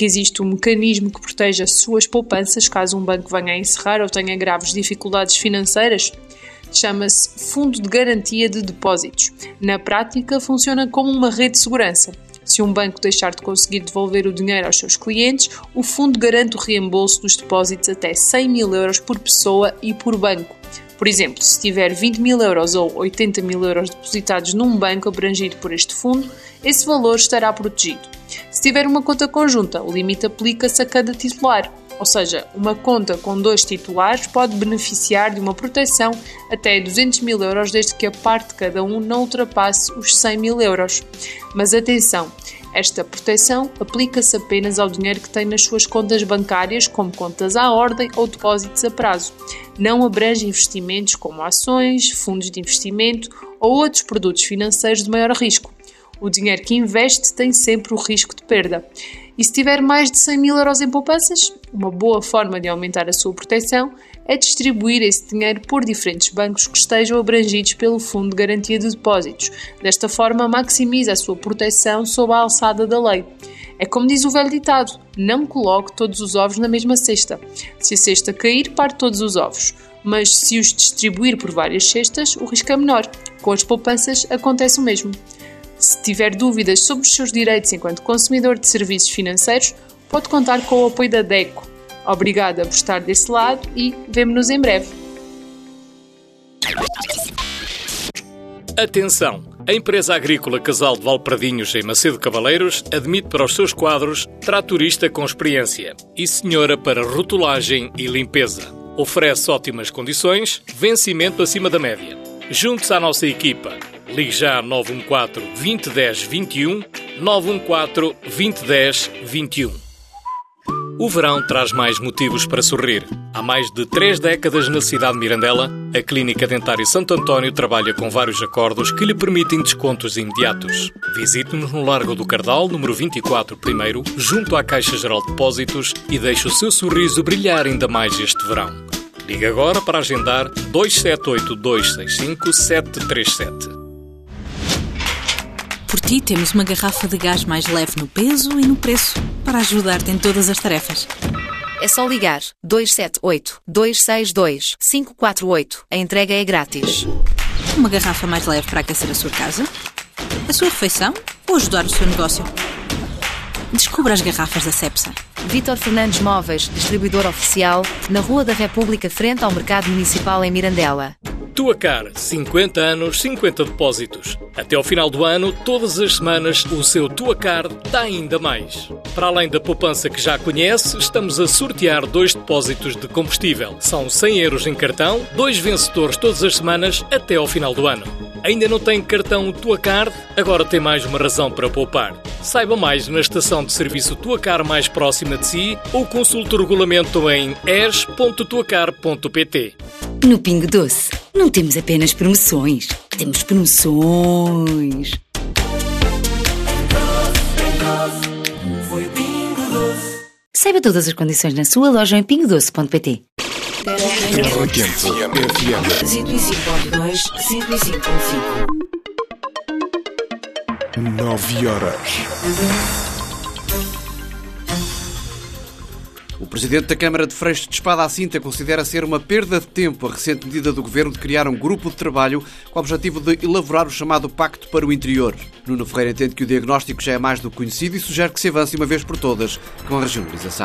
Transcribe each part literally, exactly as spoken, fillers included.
que existe um mecanismo que proteja as suas poupanças caso um banco venha a encerrar ou tenha graves dificuldades financeiras? Chama-se Fundo de Garantia de Depósitos. Na prática, funciona como uma rede de segurança. Se um banco deixar de conseguir devolver o dinheiro aos seus clientes, o fundo garante o reembolso dos depósitos até cem mil euros por pessoa e por banco. Por exemplo, se tiver vinte mil euros ou oitenta mil euros depositados num banco abrangido por este fundo, esse valor estará protegido. Se tiver uma conta conjunta, o limite aplica-se a cada titular. Ou seja, uma conta com dois titulares pode beneficiar de uma proteção até duzentos mil euros desde que a parte de cada um não ultrapasse os cem mil euros. Mas atenção, esta proteção aplica-se apenas ao dinheiro que tem nas suas contas bancárias, como contas à ordem ou depósitos a prazo. Não abrange investimentos como ações, fundos de investimento ou outros produtos financeiros de maior risco. O dinheiro que investe tem sempre o risco de perda. E se tiver mais de cem mil euros em poupanças, uma boa forma de aumentar a sua proteção é distribuir esse dinheiro por diferentes bancos que estejam abrangidos pelo Fundo de Garantia de Depósitos. Desta forma, maximiza a sua proteção sob a alçada da lei. É como diz o velho ditado, não coloque todos os ovos na mesma cesta. Se a cesta cair, parte todos os ovos. Mas se os distribuir por várias cestas, o risco é menor. Com as poupanças acontece o mesmo. Se tiver dúvidas sobre os seus direitos enquanto consumidor de serviços financeiros, pode contar com o apoio da DECO. Obrigada por estar desse lado e vemo-nos em breve. Atenção! A empresa agrícola Casal de Valpradinhos, em Macedo Cavaleiros, admite para os seus quadros tratorista com experiência e senhora para rotulagem e limpeza. Oferece ótimas condições, vencimento acima da média. Junte-se à nossa equipa. Ligue já nove um quatro, vinte, dez, vinte e um, nove um quatro, vinte, dez, vinte e um. O verão traz mais motivos para sorrir. Há mais de três décadas na cidade de Mirandela, a Clínica Dentária Santo António trabalha com vários acordos que lhe permitem descontos imediatos. Visite-nos no Largo do Cardal, número vinte e quatro, primeiro, junto à Caixa Geral de Depósitos e deixe o seu sorriso brilhar ainda mais este verão. Ligue agora para agendar dois sete oito, dois seis cinco, sete três sete. Por ti temos uma garrafa de gás mais leve no peso e no preço para ajudar-te em todas as tarefas. É só ligar dois sete oito, dois seis dois, cinco quatro oito. A entrega é grátis. Uma garrafa mais leve para aquecer a sua casa, a sua refeição ou ajudar o seu negócio. Descubra as garrafas da Cepsa. Vítor Fernandes Móveis, distribuidor oficial, na Rua da República, frente ao Mercado Municipal em Mirandela. Tuacar, cinquenta anos, cinquenta depósitos. Até ao final do ano, todas as semanas, o seu Tuacar dá ainda mais. Para além da poupança que já conhece, estamos a sortear dois depósitos de combustível. São cem euros em cartão, dois vencedores todas as semanas até ao final do ano. Ainda não tem cartão Tuacar? Agora tem mais uma razão para poupar. Saiba mais na estação de serviço Tuacar mais próxima de si ou consulte o regulamento em e s ponto tuacar ponto p t. No Pingo Doce, não temos apenas promoções, temos promoções. Saiba todas as condições na sua loja em pingo doce ponto p t. Terra Quente F M cento e cinco ponto dois, cento e cinco ponto cinco. nove horas. O Presidente da Câmara de Freixo de Espada à Cinta considera ser uma perda de tempo a recente medida do Governo de criar um grupo de trabalho com o objetivo de elaborar o chamado Pacto para o Interior. Nuno Ferreira entende que o diagnóstico já é mais do que conhecido e sugere que se avance uma vez por todas com a regionalização.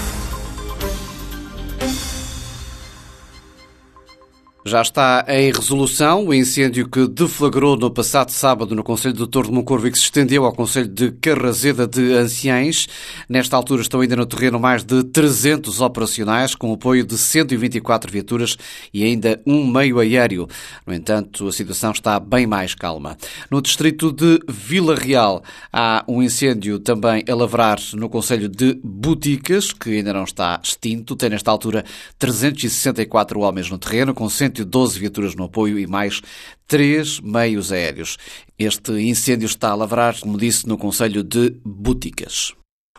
Já está em resolução o incêndio que deflagrou no passado sábado no concelho do Torre de Moncorvo e que se estendeu ao concelho de Carrazeda de Anciães. Nesta altura estão ainda no terreno mais de trezentos operacionais, com o apoio de cento e vinte e quatro viaturas e ainda um meio aéreo. No entanto, a situação está bem mais calma. No distrito de Vila Real há um incêndio também a lavrar no concelho de Boticas, que ainda não está extinto. Tem nesta altura trezentos e sessenta e quatro homens no terreno, com cento e doze viaturas no apoio e mais três meios aéreos. Este incêndio está a lavrar, como disse, no concelho de Boticas.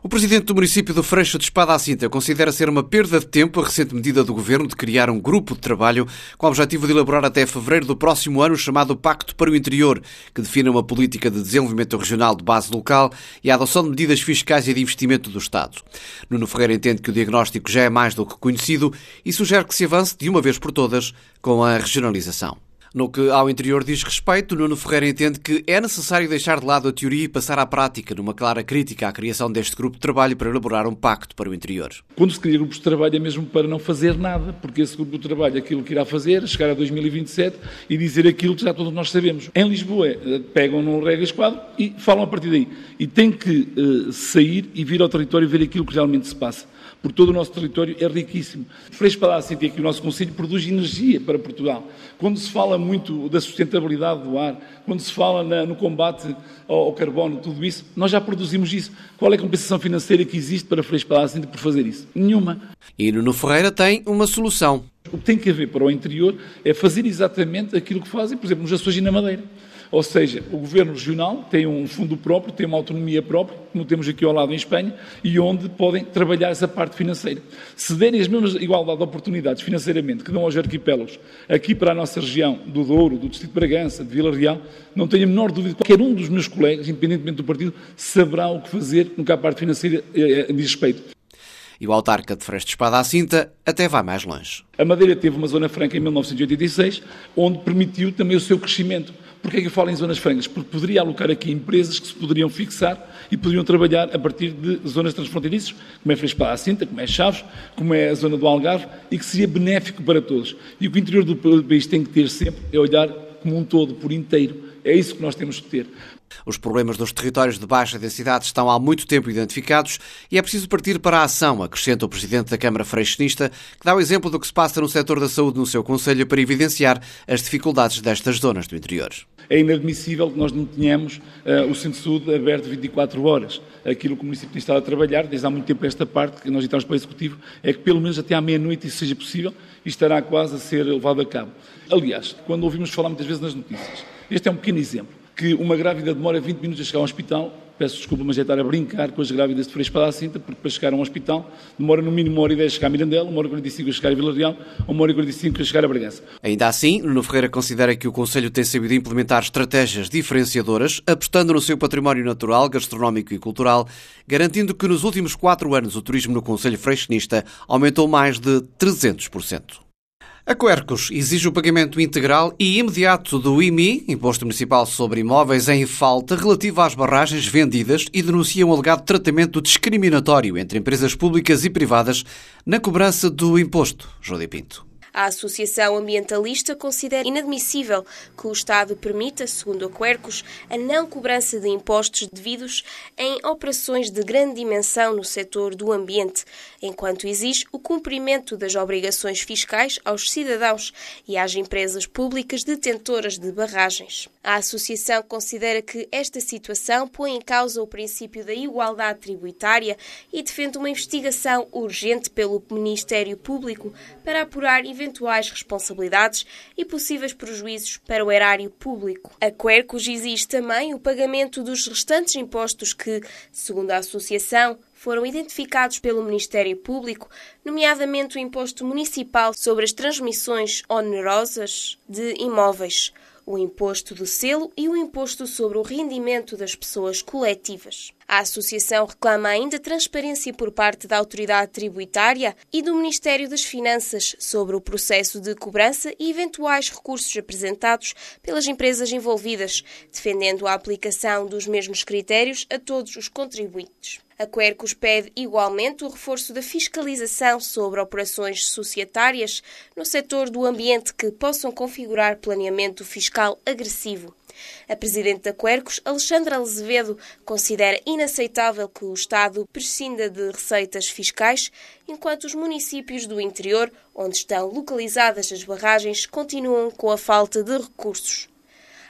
O presidente do município do Freixo de Espada à Cinta considera ser uma perda de tempo a recente medida do governo de criar um grupo de trabalho com o objetivo de elaborar até fevereiro do próximo ano o chamado Pacto para o Interior, que define uma política de desenvolvimento regional de base local e a adoção de medidas fiscais e de investimento do Estado. Nuno Ferreira entende que o diagnóstico já é mais do que conhecido e sugere que se avance de uma vez por todas com a regionalização. No que ao interior diz respeito, Nuno Ferreira entende que é necessário deixar de lado a teoria e passar à prática, numa clara crítica à criação deste grupo de trabalho para elaborar um pacto para o interior. Quando se cria grupos de trabalho é mesmo para não fazer nada, porque esse grupo de trabalho, aquilo que irá fazer, é chegar a dois mil e vinte e sete e dizer aquilo que já todos nós sabemos. Em Lisboa, pegam num regra esquadro e falam a partir daí. E tem que uh, sair e vir ao território e ver aquilo que realmente se passa. Porque todo o nosso território é riquíssimo. Freixo de Espada à Cinta, aqui o nosso concelho, produz energia para Portugal. Quando se fala muito da sustentabilidade do ar, quando se fala na, no combate ao, ao carbono, tudo isso, nós já produzimos isso. Qual é a compensação financeira que existe para Freixo de Espada à Cinta por fazer isso? Nenhuma. E Nuno Ferreira tem uma solução. O que tem que haver para o interior é fazer exatamente aquilo que fazem, por exemplo, nos Açores e na Madeira. Ou seja, o Governo Regional tem um fundo próprio, tem uma autonomia própria, como temos aqui ao lado em Espanha, e onde podem trabalhar essa parte financeira. Se derem as mesmas igualdade de oportunidades financeiramente que dão aos arquipélagos, aqui para a nossa região do Douro, do Distrito de Bragança, de Vila Real, não tenho a menor dúvida que qualquer um dos meus colegas, independentemente do partido, saberá o que fazer no que a parte financeira diz respeito. E o autarca de Freixo de Espada à Cinta até vai mais longe. A Madeira teve uma zona franca em mil novecentos e oitenta e seis, onde permitiu também o seu crescimento. Porquê é que eu falo em zonas francas? Porque poderia alocar aqui empresas que se poderiam fixar e poderiam trabalhar a partir de zonas transfronteiriças, como é Freixo de Espada à Cinta, como é Chaves, como é a zona do Algarve, e que seria benéfico para todos. E o que o interior do país tem que ter sempre é olhar como um todo, por inteiro. É isso que nós temos que ter. Os problemas dos territórios de baixa densidade estão há muito tempo identificados e é preciso partir para a ação, acrescenta o Presidente da Câmara Freixenista, que dá o exemplo do que se passa no setor da saúde no seu Conselho para evidenciar as dificuldades destas zonas do interior. É inadmissível que nós não tenhamos uh, o Centro de Saúde aberto vinte e quatro horas. Aquilo que o município tem estado a trabalhar, desde há muito tempo esta parte, que nós entramos para o Executivo, é que pelo menos até à meia-noite isso seja possível e estará quase a ser levado a cabo. Aliás, quando ouvimos falar muitas vezes nas notícias, este é um pequeno exemplo, que uma grávida demora vinte minutos a chegar ao hospital, peço desculpa, mas é estar a brincar com as grávidas de Freixo de Espada à Cinta, porque para chegar a um hospital demora no mínimo uma hora e dez a chegar a Mirandela, uma hora e quarenta e cinco a chegar a Vila Real, ou uma hora e quarenta e cinco a chegar a Bragança. Ainda assim, Nuno Ferreira considera que o Conselho tem sabido implementar estratégias diferenciadoras, apostando no seu património natural, gastronómico e cultural, garantindo que nos últimos quatro anos o turismo no Conselho Freixenista aumentou mais de trezentos por cento. A Quercus exige o pagamento integral e imediato do I M I, Imposto Municipal sobre Imóveis em Falta, relativo às barragens vendidas e denuncia um alegado tratamento discriminatório entre empresas públicas e privadas na cobrança do imposto. Júlia Pinto. A Associação Ambientalista considera inadmissível que o Estado permita, segundo a Quercus, a não cobrança de impostos devidos em operações de grande dimensão no setor do ambiente, enquanto exige o cumprimento das obrigações fiscais aos cidadãos e às empresas públicas detentoras de barragens. A Associação considera que esta situação põe em causa o princípio da igualdade tributária e defende uma investigação urgente pelo Ministério Público para apurar eventuais responsabilidades e possíveis prejuízos para o erário público. A Quercus exige também o pagamento dos restantes impostos que, segundo a Associação, foram identificados pelo Ministério Público, nomeadamente o Imposto Municipal sobre as Transmissões Onerosas de Imóveis, o Imposto do Selo e o Imposto sobre o Rendimento das Pessoas Coletivas. A Associação reclama ainda transparência por parte da Autoridade Tributária e do Ministério das Finanças sobre o processo de cobrança e eventuais recursos apresentados pelas empresas envolvidas, defendendo a aplicação dos mesmos critérios a todos os contribuintes. A Quercus pede igualmente o reforço da fiscalização sobre operações societárias no setor do ambiente que possam configurar planeamento fiscal agressivo. A presidente da Quercus, Alexandra Azevedo, considera inaceitável que o Estado prescinda de receitas fiscais, enquanto os municípios do interior, onde estão localizadas as barragens, continuam com a falta de recursos.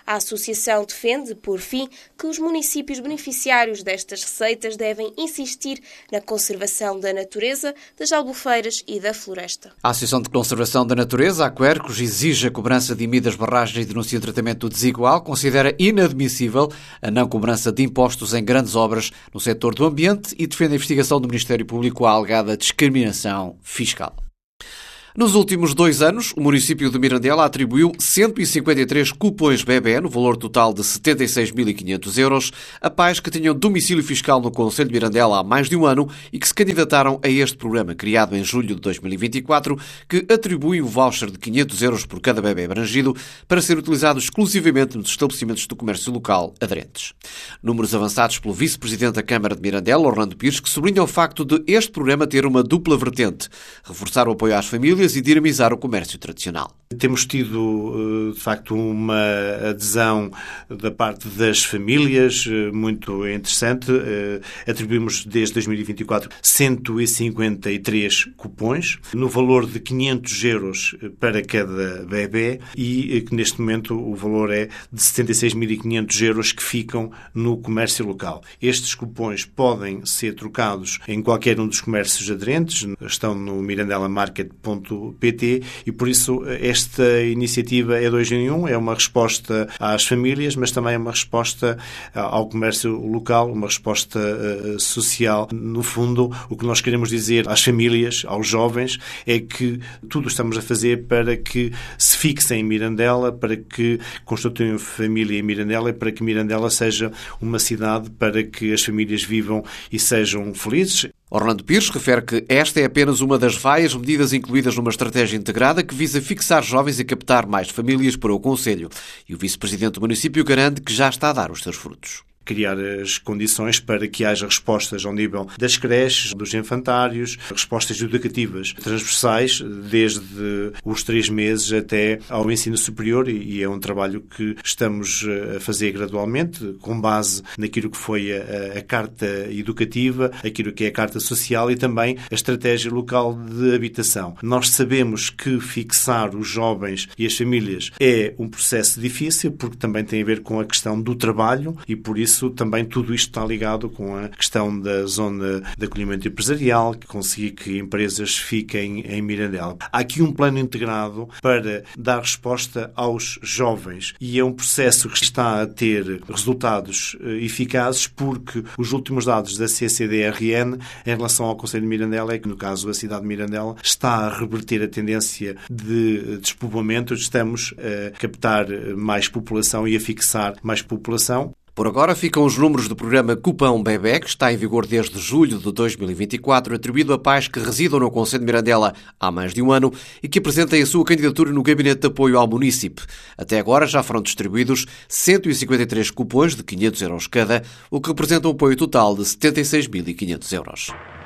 A associação defende, por fim, que os municípios beneficiários destas receitas devem insistir na conservação da natureza, das albufeiras e da floresta. A Associação de Conservação da Natureza, a Quercos, exige a cobrança de I M I das barragens e denuncia o tratamento desigual, considera inadmissível a não cobrança de impostos em grandes obras no setor do ambiente e defende a investigação do Ministério Público à alegada discriminação fiscal. Nos últimos dois anos, o município de Mirandela atribuiu cento e cinquenta e três cupões bebé, no valor total de setenta e seis mil e quinhentos euros, a pais que tinham domicílio fiscal no concelho de Mirandela há mais de um ano e que se candidataram a este programa, criado em julho de dois mil e vinte e quatro, que atribui um voucher de quinhentos euros por cada bebé abrangido para ser utilizado exclusivamente nos estabelecimentos do comércio local aderentes. Números avançados pelo vice-presidente da Câmara de Mirandela, Orlando Pires, que sublinha o facto de este programa ter uma dupla vertente: reforçar o apoio às famílias e dinamizar o comércio tradicional. Temos tido, de facto, uma adesão da parte das famílias muito interessante. Atribuímos desde dois mil e vinte e quatro cento e cinquenta e três cupões, no valor de quinhentos euros para cada bebé, e que neste momento o valor é de setenta e seis mil e quinhentos euros que ficam no comércio local. Estes cupões podem ser trocados em qualquer um dos comércios aderentes, estão no mirandela market ponto pt, e por isso esta iniciativa é dois em um, é uma resposta às famílias, mas também é uma resposta ao comércio local, uma resposta uh, social. No fundo, o que nós queremos dizer às famílias, aos jovens, é que tudo estamos a fazer para que se fixem em Mirandela, para que constituam família em Mirandela e para que Mirandela seja uma cidade para que as famílias vivam e sejam felizes. Orlando Pires refere que esta é apenas uma das várias medidas incluídas numa estratégia integrada que visa fixar jovens e captar mais famílias para o concelho. E o vice-presidente do município garante que já está a dar os seus frutos. Criar as condições para que haja respostas ao nível das creches, dos infantários, respostas educativas transversais, desde os três meses até ao ensino superior, e é um trabalho que estamos a fazer gradualmente, com base naquilo que foi a, a Carta Educativa, aquilo que é a Carta Social e também a Estratégia Local de Habitação. Nós sabemos que fixar os jovens e as famílias é um processo difícil, porque também tem a ver com a questão do trabalho, e por isso Isso, também tudo isto está ligado com a questão da zona de acolhimento empresarial, que conseguir que empresas fiquem em Mirandela. Há aqui um plano integrado para dar resposta aos jovens, e é um processo que está a ter resultados eficazes, porque os últimos dados da C C D R N em relação ao Concelho de Mirandela é que, no caso, a cidade de Mirandela está a reverter a tendência de despovoamento. Estamos a captar mais população e a fixar mais população. Por agora ficam os números do programa Cupão Bebé, que está em vigor desde julho de dois mil e vinte e quatro, atribuído a pais que residam no concelho de Mirandela há mais de um ano e que apresentem a sua candidatura no Gabinete de Apoio ao Munícipe. Até agora já foram distribuídos cento e cinquenta e três cupões de quinhentos euros cada, o que representa um apoio total de setenta e seis mil e quinhentos euros.